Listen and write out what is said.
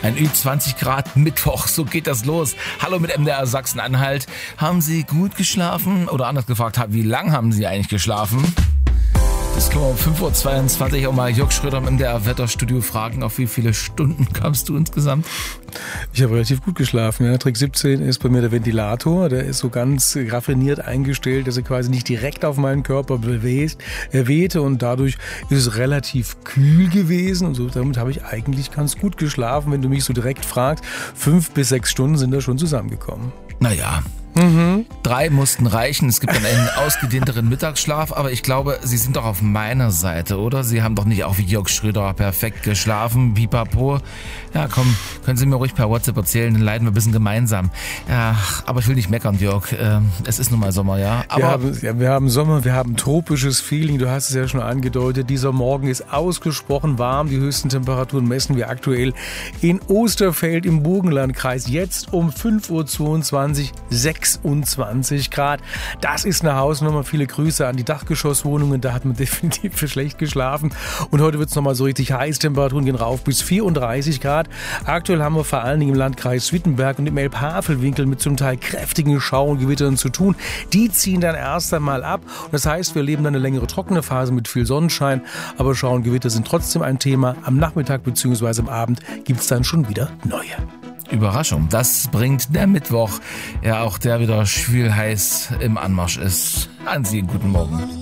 Ein Ü20 Grad Mittwoch, so geht das los. Hallo mit MDR Sachsen-Anhalt. Haben Sie gut geschlafen? Oder anders gefragt, wie lang haben Sie eigentlich geschlafen? Das können wir um 5.22 Uhr auch mal Jörg Schröder im MDR Wetterstudio fragen. Auf wie viele Stunden kamst du insgesamt? Ich habe relativ gut geschlafen. Ja. Trick 17 ist bei mir der Ventilator. Der ist so ganz raffiniert eingestellt, dass er quasi nicht direkt auf meinen Körper wehte. Und dadurch ist es relativ kühl gewesen. Und so, damit habe ich eigentlich ganz gut geschlafen. Wenn du mich so direkt fragst, 5 bis 6 Stunden sind da schon zusammengekommen. Naja. 3 mussten reichen. Es gibt dann einen ausgedehnteren Mittagsschlaf, aber ich glaube, Sie sind doch auf meiner Seite, oder? Sie haben doch nicht auch wie Jörg Schröder perfekt geschlafen, pipapo. Ja, komm, können Sie mir ruhig per WhatsApp erzählen, dann leiden wir ein bisschen gemeinsam. Ja, aber ich will nicht meckern, Jörg. Es ist nun mal Sommer, ja. Aber wir haben Sommer, wir haben tropisches Feeling. Du hast es ja schon angedeutet. Dieser Morgen ist ausgesprochen warm. Die höchsten Temperaturen messen wir aktuell in Osterfeld im Burgenlandkreis. Jetzt um 5.22 Uhr 26 Grad. Das ist eine Hausnummer. Viele Grüße an die Dachgeschosswohnungen. Da hat man definitiv für schlecht geschlafen. Und heute wird es nochmal so richtig heiß. Temperaturen gehen rauf bis 34 Grad. Aktuell haben wir vor allen Dingen im Landkreis Wittenberg und im Elbhavelwinkel mit zum Teil kräftigen Schau- und Gewittern zu tun. Die ziehen dann erst einmal ab. Und das heißt, wir erleben dann eine längere trockene Phase mit viel Sonnenschein. Aber Schau- und Gewitter sind trotzdem ein Thema. Am Nachmittag bzw. am Abend gibt es dann schon wieder neue. Überraschung, das bringt der Mittwoch, ja auch der wieder schwül heiß im Anmarsch ist. An Sie, guten Morgen.